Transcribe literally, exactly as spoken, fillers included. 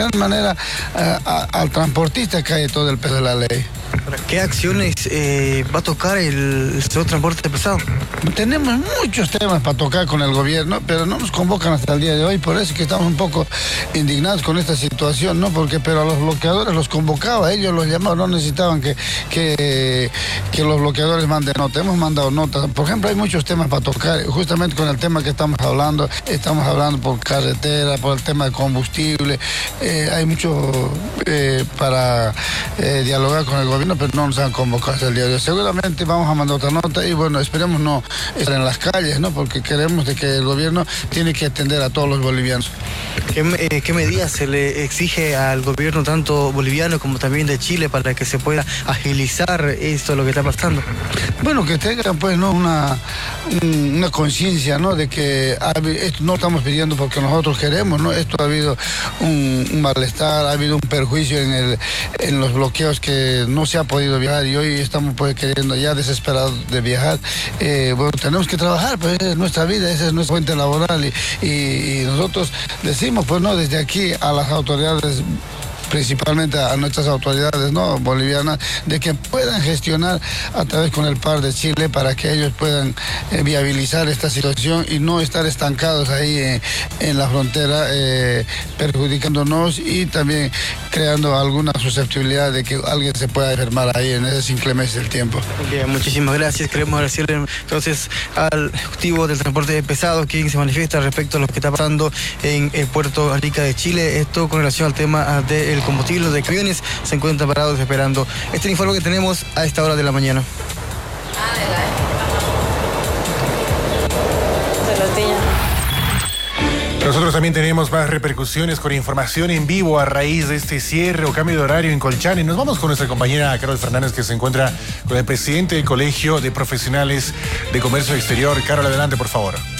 igual manera eh, a, al transportista cae todo el peso de la ley. ¿Qué acciones eh, va a tocar el, el sector transporte pesado? Tenemos muchos temas para tocar con el gobierno, pero no nos convocan hasta el día de hoy, por eso es que estamos un poco indignados con esta situación, ¿no? Porque, pero a los bloqueadores los convocaba, ellos los llamaban, no necesitaban que, que, que los bloqueadores manden nota. Hemos mandado notas. Por ejemplo, hay muchos temas para tocar, justamente con el tema que estamos hablando, estamos hablando por carretera, por el tema de combustible, eh, hay mucho eh, para eh, dialogar con el gobierno, pero no nos han convocado hasta el día de hoy. Seguramente vamos a mandar otra nota y bueno, esperemos no estar en las calles, ¿no? Porque queremos de que el gobierno tiene que atender a todos los bolivianos. ¿Qué, eh, qué medidas se le exige al gobierno tanto boliviano como también de Chile para que se pueda agilizar esto, lo que está pasando? Bueno, que tengan pues no una, una conciencia, ¿no? De que ha, esto no estamos pidiendo porque nosotros queremos, ¿no? Esto ha habido un, un malestar, ha habido un perjuicio en, el, en los bloqueos que no se ha podido viajar y hoy estamos pues queriendo ya desesperados de viajar. Eh, bueno, tenemos que trabajar, pues esa es nuestra vida, esa es nuestra fuente laboral y, y, y nosotros decimos pues no, desde aquí a las autoridades, principalmente a nuestras autoridades, ¿no?, bolivianas, de que puedan gestionar a través con el P A R de Chile para que ellos puedan eh, viabilizar esta situación y no estar estancados ahí eh, en la frontera, eh, perjudicándonos y también creando alguna susceptibilidad de que alguien se pueda enfermar ahí en ese inclemencia del tiempo. Bien, muchísimas gracias. Queremos agradecerle entonces al ejecutivo del transporte pesado quien se manifiesta respecto a lo que está pasando en el puerto Arica de Chile. Esto con relación al tema del combustible de camiones, se encuentran parados esperando. Este es el informe que tenemos a esta hora de la mañana. Nosotros también tenemos más repercusiones con información en vivo a raíz de este cierre o cambio de horario en Colchane. Nos vamos con nuestra compañera Carol Fernández, que se encuentra con el presidente del Colegio de Profesionales de Comercio Exterior. Carol, adelante, por favor.